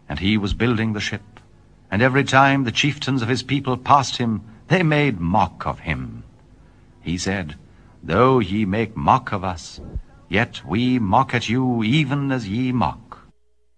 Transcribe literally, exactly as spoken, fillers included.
and he was building the ship. And every time the chieftains of his people passed him, they made mock of him. He said, Though ye make mock of us, yet we mock at you even as ye mock.